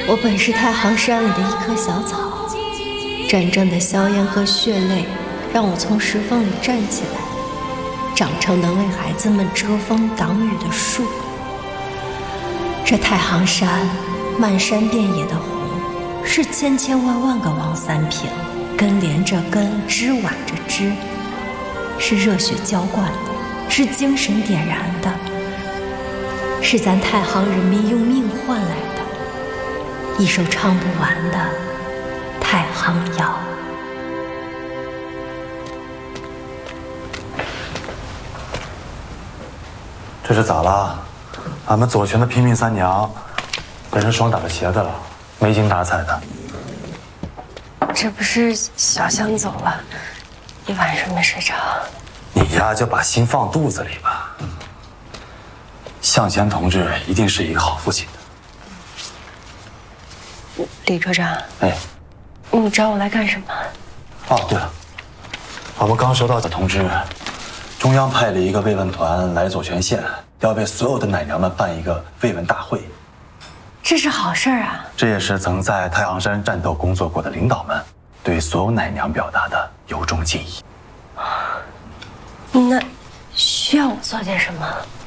我本是太行山里的一棵小草，阵阵的硝烟和血泪让我从石缝里站起来，长成能为孩子们遮风挡雨的树。这太行山漫山遍野的红，是千千万万个王三平，根连着根，枝挽着枝，是热血浇灌的，是精神点燃的，是咱太行人民用命换来的一首唱不完的太行谣。 这是咋了？俺们左权的拼命三娘变成双打的鞋子了，没精打采的。 这不是小香走了，一晚上没睡着。 你呀，就把心放肚子里吧。向前同志一定是一个好父亲的。李科长， 哎， 你找我来干什么？ 哦，对了，我们刚收到的通知，中央派了一个慰问团来左权县，要为所有的奶娘们办一个慰问大会。 这是好事啊！ 这也是曾在太行山战斗工作过的领导们对所有奶娘表达的由衷敬意。 那需要我做点什么？